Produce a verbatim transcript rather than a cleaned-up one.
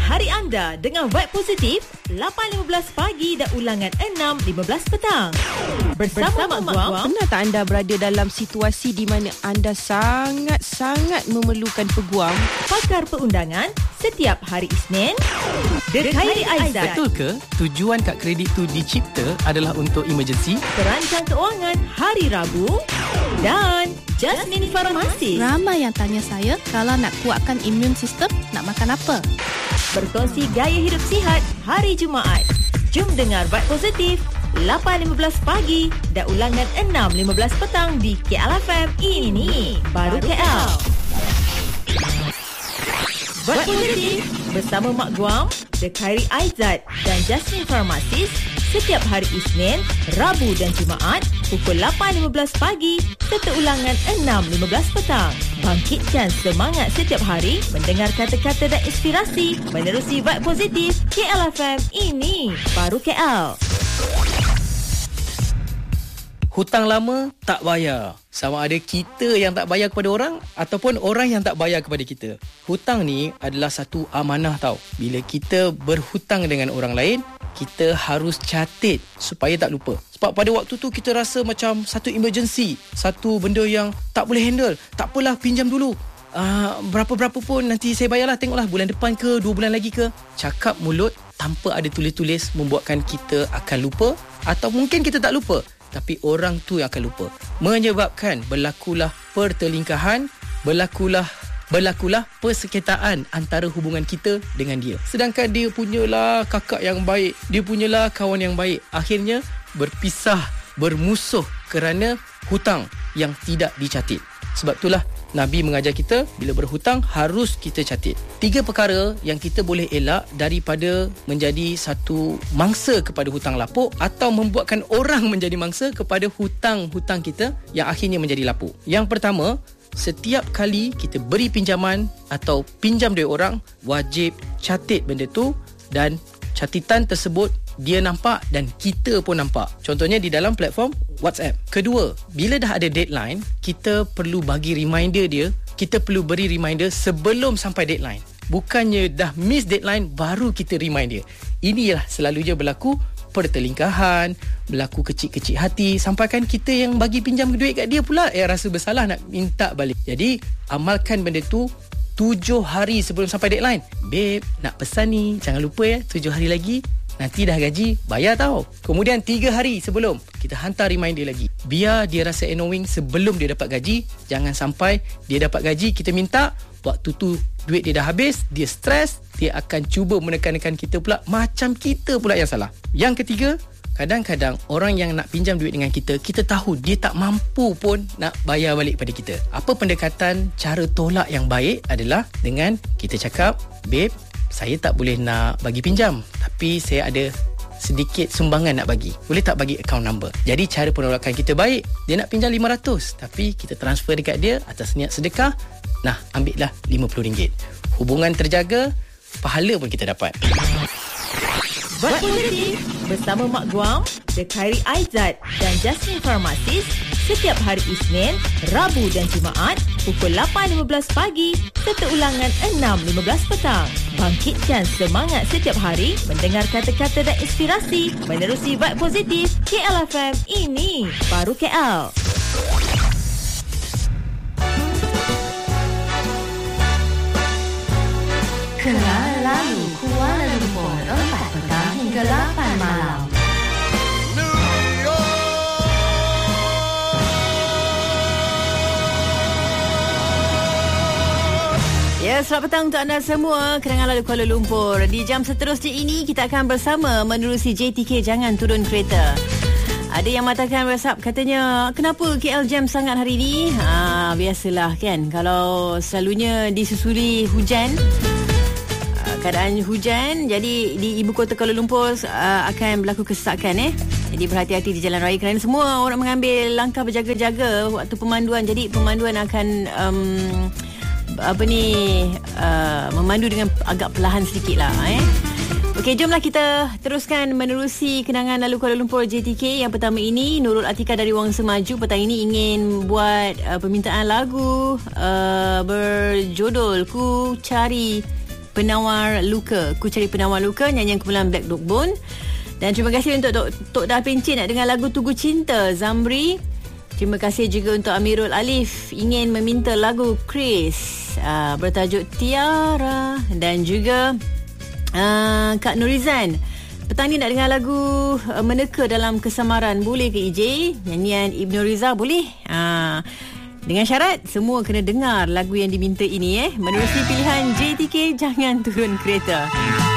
hari anda dengan vibe positif lapan lima belas pagi dan ulangan enam lima belas petang. Bersama, Bersama Mak Guam. Pernah tak anda berada dalam situasi di mana anda sangat-sangat memerlukan peguam? Pakar perundangan setiap hari Isnin. The Khairi Aizat. Betul ke tujuan kad kredit tu dicipta adalah untuk emergency? Perancang keuangan hari Rabu. Dan Jasmine Farmasi. Ramai yang tanya saya kalau nak kuatkan imun sistem nak makan apa? Berkongsi gaya hidup sihat hari Jumaat. Jom dengar Vibe Positif lapan lima belas pagi dan ulangan enam lima belas petang di K L F M. Ini baru K L. Vibe Positif bersama Mak Guam, The Khairi Aizat dan Jasmine Farmasis setiap hari Isnin, Rabu dan Jumaat pukul lapan lima belas pagi serta ulangan enam lima belas petang. Bangkitkan semangat setiap hari mendengar kata-kata dan inspirasi menerusi Vibe Positif K L F M. Ini baru K L. Hutang lama tak bayar. Sama ada kita yang tak bayar kepada orang ataupun orang yang tak bayar kepada kita. Hutang ni adalah satu amanah tau. Bila kita berhutang dengan orang lain, kita harus catat supaya tak lupa. Sebab pada waktu tu kita rasa macam satu emergency, satu benda yang tak boleh handle. Tak apalah, pinjam dulu. Uh, berapa-berapa pun nanti saya bayarlah, tengoklah bulan depan ke, dua bulan lagi ke. Cakap mulut tanpa ada tulis-tulis membuatkan kita akan lupa, atau mungkin kita tak lupa tapi orang tu yang akan lupa. Menyebabkan berlakulah pertelingkahan, berlakulah Berlakulah persekitaan antara hubungan kita dengan dia. Sedangkan dia punyalah kakak yang baik, dia punyalah kawan yang baik. Akhirnya berpisah, bermusuh kerana hutang yang tidak dicatat. Sebab itulah Nabi mengajar kita bila berhutang harus kita catat. Tiga perkara yang kita boleh elak daripada menjadi satu mangsa kepada hutang lapuk atau membuatkan orang menjadi mangsa kepada hutang-hutang kita yang akhirnya menjadi lapuk. Yang pertama, setiap kali kita beri pinjaman atau pinjam duit orang, wajib catat benda tu dan catatan tersebut dia nampak dan kita pun nampak. Contohnya di dalam platform WhatsApp. Kedua, bila dah ada deadline, kita perlu bagi reminder dia. Kita perlu beri reminder sebelum sampai deadline. Bukannya dah miss deadline baru kita remind dia. Inilah selalunya berlaku pertelingkahan, berlaku kecil-kecil hati, sampaikan kita yang bagi pinjam duit kat dia pula yang rasa bersalah nak minta balik. Jadi amalkan benda tu tujuh hari sebelum sampai deadline. Babe, nak pesan ni, jangan lupa ya, tujuh hari lagi nanti dah gaji, bayar tau. Kemudian tiga hari sebelum, kita hantar reminder lagi. Biar dia rasa annoying sebelum dia dapat gaji. Jangan sampai dia dapat gaji, kita minta, waktu tu duit dia dah habis, dia stres, dia akan cuba menekan-nekan kita pula, macam kita pula yang salah. Yang ketiga, kadang-kadang orang yang nak pinjam duit dengan kita, kita tahu dia tak mampu pun nak bayar balik pada kita. Apa pendekatan cara tolak yang baik adalah dengan kita cakap, babe, saya tak boleh nak bagi pinjam, tapi saya ada sedikit sumbangan nak bagi. Boleh tak bagi account number? Jadi cara penolakan kita baik. Dia nak pinjam lima ratus, tapi kita transfer dekat dia atas niat sedekah. Nah, ambillah lima puluh ringgit. Hubungan terjaga, pahala pun kita dapat. Vibe Positif bersama Mak Guam, The Khairi Aizat dan Jasmine Farmasis setiap hari Isnin, Rabu dan Jumaat pukul lapan lima belas pagi serta ulangan enam lima belas petang. Bangkitkan semangat setiap hari mendengar kata-kata dan inspirasi menerusi Vibe Positif K L F M. Ini baru K L. Kenal lalu Kuala Lumpur empat petang hingga lapan malam. Ya, selamat petang untuk anda semua. Kenangan lalu Kuala Lumpur. Di jam seterusnya ini kita akan bersama menerusi J T K Jangan Turun Kereta. Ada yang mengatakan WhatsApp katanya, kenapa K L jam sangat hari ini? Ha, biasalah kan, kalau selalunya disusuli hujan, keadaan hujan, jadi di ibu kota Kuala Lumpur uh, akan berlaku kesesakan eh. Jadi berhati-hati di jalan raya kerana semua orang mengambil langkah berjaga-jaga waktu pemanduan. Jadi pemanduan akan um, apa ni uh, memandu dengan agak perlahan sedikit lah eh. Okey, jomlah kita teruskan menerusi kenangan lalu Kuala Lumpur J T K. Yang pertama ini, Nurul Atika dari Wang Semaju petang ini ingin buat uh, permintaan lagu uh, berjudul Ku Cari Penawar Luka. Ku Cari Penawar Luka, nyanyian kumpulan Black Dog Bone. Dan terima kasih untuk Tok, Tok Dah Pencin nak dengar lagu Tugu Cinta, Zamri. Terima kasih juga untuk Amirul Alif, ingin meminta lagu Chris uh, bertajuk Tiara. Dan juga uh, Kak Nurizan, petang ni nak dengar lagu uh, Meneka Dalam Kesamaran. Boleh ke I J? Nyanyian Ibnu Riza boleh? Uh, dengan syarat semua kena dengar lagu yang diminta ini eh. Menerusi pilihan J T K, jangan turun kereta.